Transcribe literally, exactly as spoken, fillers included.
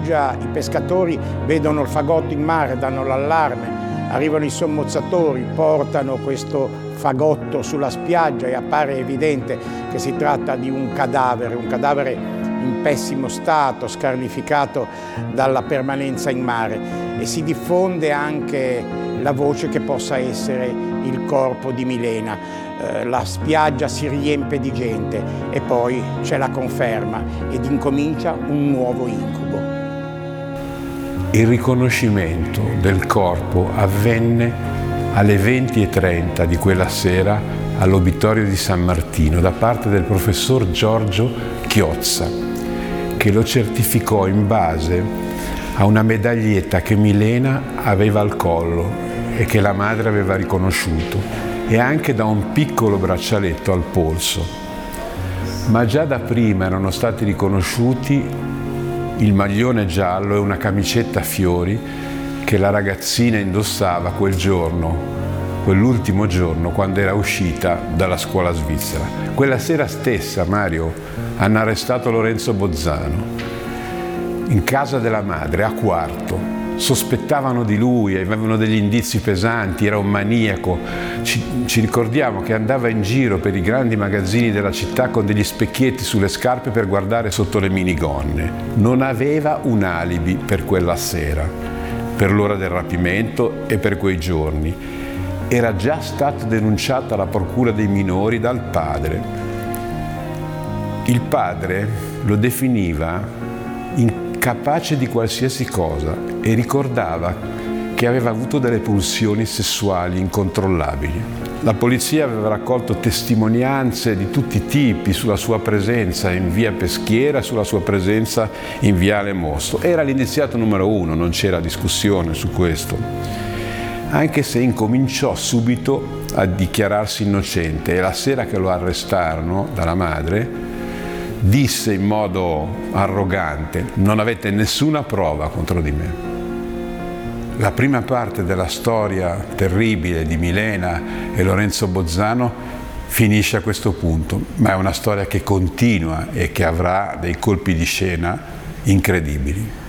spiaggia i pescatori vedono il fagotto in mare, danno l'allarme, arrivano i sommozzatori, portano questo fagotto sulla spiaggia e appare evidente che si tratta di un cadavere, un cadavere in pessimo stato, scarnificato dalla permanenza in mare, e si diffonde anche la voce che possa essere il corpo di Milena. Eh, la spiaggia si riempie di gente e poi c'è la conferma ed incomincia un nuovo incubo. Il riconoscimento del corpo avvenne alle venti e trenta di quella sera all'obitorio di San Martino da parte del professor Giorgio Chiozza, che lo certificò in base a una medaglietta che Milena aveva al collo e che la madre aveva riconosciuto, e anche da un piccolo braccialetto al polso. Ma già da prima erano stati riconosciuti il maglione giallo e una camicetta a fiori che la ragazzina indossava quel giorno, quell'ultimo giorno, quando era uscita dalla scuola svizzera. Quella sera stessa, Mario, hanno arrestato Lorenzo Bozzano in casa della madre, a Quarto. Sospettavano di lui, avevano degli indizi pesanti, era un maniaco. Ci, ci ricordiamo che andava in giro per i grandi magazzini della città con degli specchietti sulle scarpe per guardare sotto le minigonne. Non aveva un alibi per quella sera, per l'ora del rapimento e per quei giorni. Era già stato denunciato alla procura dei minori dal padre. Il padre lo definiva incapace di qualsiasi cosa e ricordava che aveva avuto delle pulsioni sessuali incontrollabili. La polizia aveva raccolto testimonianze di tutti i tipi sulla sua presenza in via Peschiera, sulla sua presenza in viale Mosto. Era l'indiziato numero uno, non c'era discussione su questo, anche se incominciò subito a dichiararsi innocente, e la sera che lo arrestarono dalla madre disse in modo arrogante: non avete nessuna prova contro di me. La prima parte della storia terribile di Milena e Lorenzo Bozzano finisce a questo punto, ma è una storia che continua e che avrà dei colpi di scena incredibili.